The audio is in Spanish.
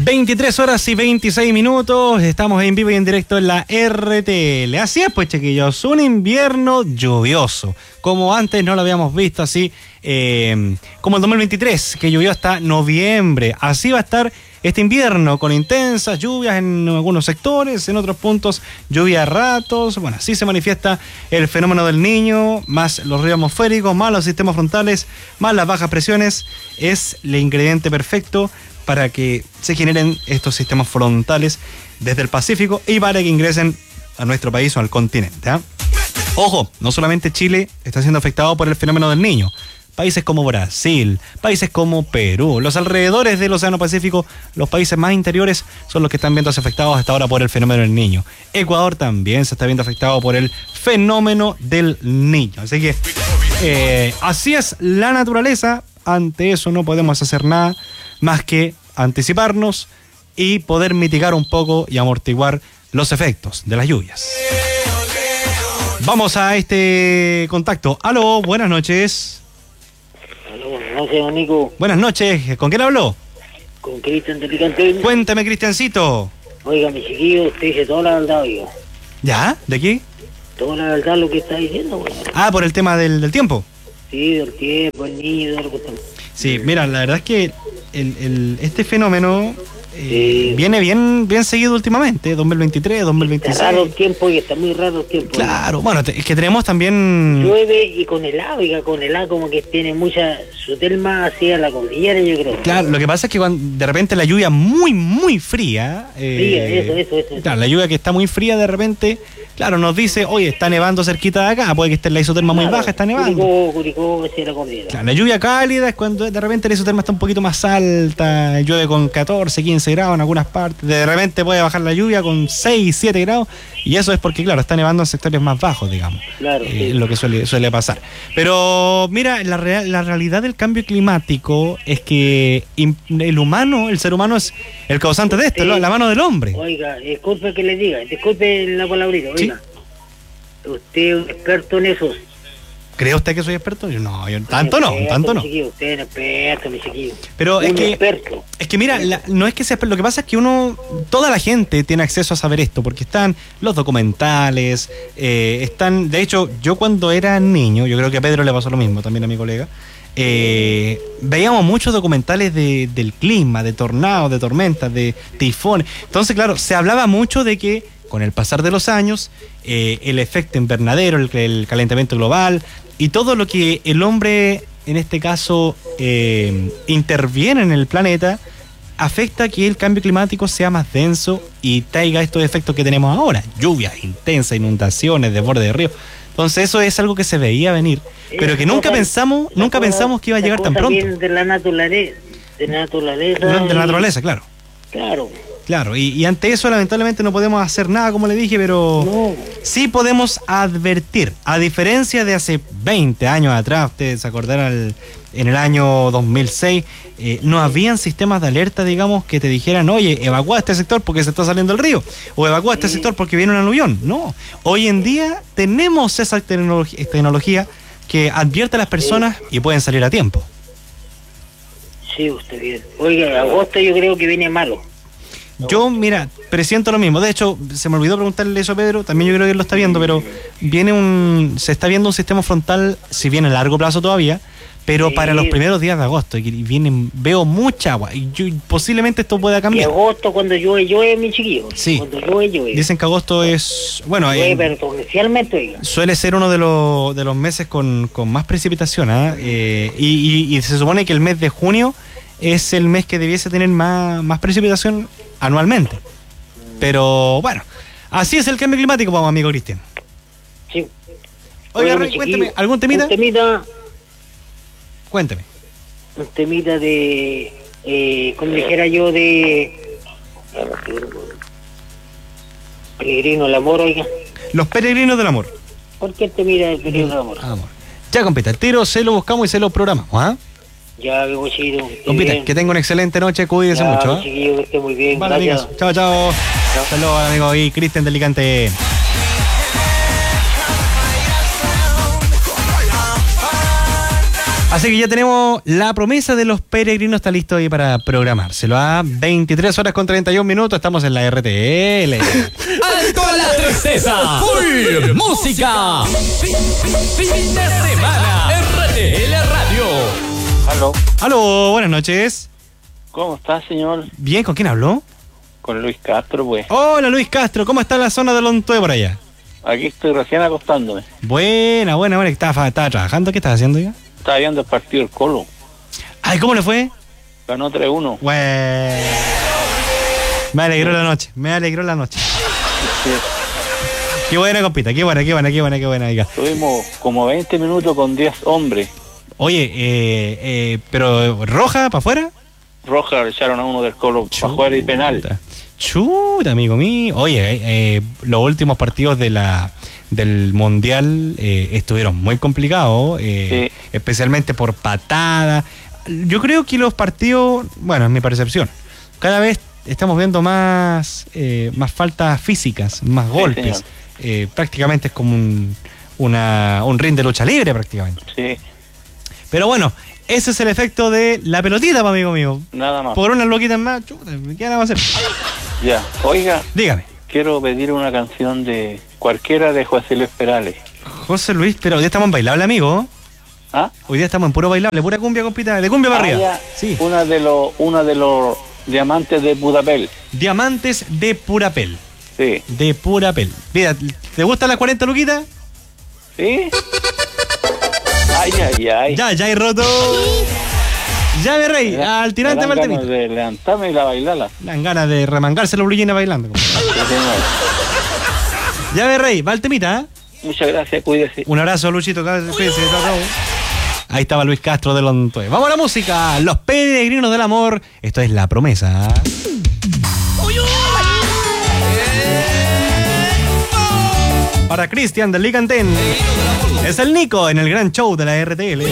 23 horas y 26 minutos, estamos en vivo y en directo en la RTL. Así es, pues, chiquillos, un invierno lluvioso, como antes no lo habíamos visto así, como el 2023, que llovió hasta noviembre. Así va a estar este invierno, con intensas lluvias en algunos sectores, en otros puntos lluvia a ratos. Bueno, así se manifiesta el fenómeno del Niño, más los ríos atmosféricos, más los sistemas frontales, más las bajas presiones. Es el ingrediente perfecto para que se generen estos sistemas frontales desde el Pacífico y para que ingresen a nuestro país o al continente, ¿eh? Ojo, no solamente Chile está siendo afectado por el fenómeno del Niño. Países como Brasil, países como Perú, los alrededores del Océano Pacífico, los países más interiores son los que están viendo afectados hasta ahora por el fenómeno del Niño. Ecuador también se está viendo afectado por el fenómeno del Niño. Así que así es la naturaleza. Ante eso no podemos hacer nada más que anticiparnos y poder mitigar un poco y amortiguar los efectos de las lluvias. Vamos a este contacto. Aló, buenas noches. Aló, buenas noches, don Nico. Buenas noches, ¿con quién habló? Con Cristian de Alicante. Cuéntame, Cristiancito. Oiga, mi chiquillo, usted dice toda la verdad, oiga. ¿Ya? ¿De aquí? Toda la verdad lo que está diciendo, oiga. Ah, por el tema del tiempo. Sí, del tiempo, el niño, todo lo que está... Sí, mira, la verdad es que este fenómeno viene bien seguido últimamente, 2023, 2026. Está raro el tiempo y está muy raro el tiempo. Claro, bueno, es que tenemos también... Llueve y con helado, oiga, con helado como que tiene mucha... Su telma hacia la cordillera, yo creo. Claro, lo que pasa es que cuando de repente la lluvia muy fría... Fría, eso. Claro, la lluvia que está muy fría de repente... Claro, nos dice, oye, está nevando cerquita de acá, puede que esté la isoterma muy baja, está nevando. Curicó, hacia la cordillera. Claro, la lluvia cálida es cuando de repente la isoterma está un poquito más alta, llueve con 14, 15 grados en algunas partes, de repente puede bajar la lluvia con 6, 7 grados, y eso es porque, claro, está nevando en sectores más bajos, digamos. Claro. Sí. Lo que suele pasar. Pero, mira, la realidad del cambio climático es que el ser humano es el causante de esto, la mano del hombre. Oiga, disculpe que le diga, disculpe la palabrita, oiga. ¿Sí? Usted es un experto en eso. ¿Cree usted que soy experto? No, tanto no. Usted es un experto, mi chiquillo. Pero es que mira, no es que sea experto, lo que pasa es que toda la gente tiene acceso a saber esto, porque están los documentales, de hecho, yo cuando era niño, yo creo que a Pedro le pasó lo mismo, también a mi colega, veíamos muchos documentales del clima, de tornados, de tormentas, de tifones. Entonces, claro, se hablaba mucho de que con el pasar de los años, el efecto invernadero, el calentamiento global y todo lo que el hombre, en este caso, interviene en el planeta, afecta que el cambio climático sea más denso y traiga estos efectos que tenemos ahora. Lluvias intensas, inundaciones, desborde de ríos. Entonces eso es algo que se veía venir, pero que nunca pensamos que iba a llegar tan pronto. De la naturaleza. De la naturaleza, claro. Claro, y ante eso lamentablemente no podemos hacer nada, como le dije, pero sí podemos advertir. A diferencia de hace 20 años atrás, ustedes se acordarán, en el año 2006, no habían sistemas de alerta, digamos, que te dijeran, oye, evacúa este sector porque se está saliendo el río, o evacúa este sector porque viene un aluvión. No, hoy en día tenemos esa tecnología que advierte a las personas y pueden salir a tiempo. Sí, usted bien. Oiga, agosto yo creo que viene malo. Yo, mira, presiento lo mismo. De hecho, se me olvidó preguntarle eso a Pedro, también yo creo que él lo está viendo, pero se está viendo un sistema frontal, si bien a largo plazo todavía, pero sí, para los primeros días de agosto, y veo mucha agua, y posiblemente esto pueda cambiar. Y agosto cuando llueve, mi chiquillo. Sí. Cuando llueve. Dicen que agosto es, bueno, pero torrencialmente, suele ser uno de los meses con más precipitación, y se supone que el mes de junio es el mes que debiese tener más precipitación anualmente. Pero bueno, así es el cambio climático, vamos, amigo Cristian. Sí. Oiga, cuénteme, ¿algún temita? Cuénteme. Un temita de, como dijera yo, de Peregrino del Amor, oiga. Los Peregrinos del Amor. ¿Por qué temita de Peregrino del Amor? Ya, compita, el tiro se lo buscamos y se lo programamos, ¿ah? Ya, mi chiquillo. Compita, que tenga una excelente noche, cuídese mucho. Chiquillo, que esté muy bien. Vale, amigos. Chao. Saludos, amigo y Cristian de Alicante. Así que ya tenemos la promesa de los peregrinos, está listo ahí para programárselo a 23 horas con 31 minutos. Estamos en la RTL. ¡Alto a la tristeza! ¡Full música! ¡Fin de semana! RTL Radio. Aló, buenas noches. ¿Cómo está, señor? Bien, ¿con quién habló? Con Luis Castro, pues. Hola, Luis Castro, ¿cómo está la zona de Lontoe por allá? Aquí estoy recién acostándome. Buena. ¿Estaba trabajando? ¿Qué estás haciendo ya? Estaba viendo el partido del Colo. Ay, ¿cómo le fue? Ganó 3-1. Bueno. Me alegró la noche. Sí. Qué buena, compita, qué buena. Oiga. Tuvimos como 20 minutos con 10 hombres. Oye, pero roja para afuera. Roja le echaron a uno del Colo para jugar el penal. Chuta, amigo mío. Oye, los últimos partidos del Mundial estuvieron muy complicados, Sí. especialmente por patada. Yo creo que los partidos, bueno, en mi percepción, cada vez estamos viendo más faltas físicas, más golpes. Prácticamente es como un ring de lucha libre prácticamente. Sí, Pero bueno, ese es el efecto de la pelotita, amigo mío. nada más. Por unas loquitas más, chuta, ¿qué nada va a hacer? Ya, oiga, Dígame. quiero pedir una canción de cualquiera de José Luis Perales. José Luis, pero hoy día estamos en bailable, amigo. ¿Ah? Hoy día estamos en puro bailable, pura cumbia, compita, de cumbia para arriba. ya, Sí. una de los diamantes de Budapest. Diamantes de Purapel. Sí. De Purapel. Mira, ¿te gustan las 40 luquitas? ¿Sí? Ay. Ya hay roto. Ya me reí, al tirante me dan para el ganas temita. de levantarme y la bailarla. Dan ganas de remangarse los blillines bailando. compa. Sí, señor. Ya me reí, va el temita, ¿eh? Muchas gracias, cuídese. Un abrazo, Luchito. Cuídense, chao, chao. Ahí estaba Luis Castro de Lontoe. Vamos a la música. Los peregrinos del amor. Esto es La Promesa. Para Cristian del Licanten. Es el Nico en el gran show de la RTL.